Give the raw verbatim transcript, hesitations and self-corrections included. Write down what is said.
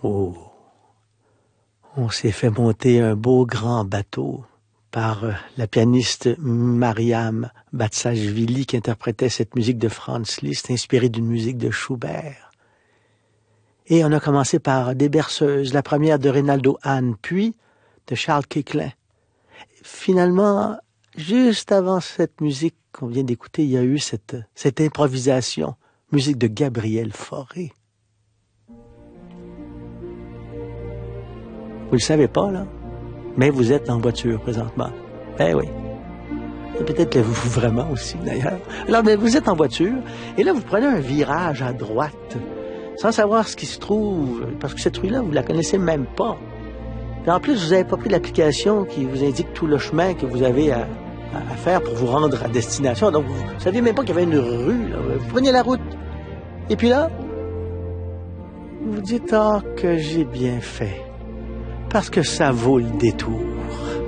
Oh, on s'est fait monter un beau grand bateau par euh, la pianiste Mariam Batsashvili qui interprétait cette musique de Franz Liszt inspirée d'une musique de Schubert. Et on a commencé par des berceuses, la première de Reynaldo Hahn, puis de Charles Koechlin. Finalement, juste avant cette musique qu'on vient d'écouter, il y a eu cette, cette improvisation, musique de Gabriel Fauré. Vous le savez pas, là, mais vous êtes en voiture présentement. Ben oui. Et peut-être que vous vraiment aussi, d'ailleurs. Alors, mais vous êtes en voiture, et là, vous prenez un virage à droite, sans savoir ce qui se trouve, parce que cette rue-là, vous la connaissez même pas. Et en plus, vous n'avez pas pris l'application qui vous indique tout le chemin que vous avez à, à, à faire pour vous rendre à destination. Donc, vous ne saviez même pas qu'il y avait une rue, là. Vous preniez la route. Et puis là, vous vous dites, ah, que j'ai bien fait. Parce que ça vaut le détour.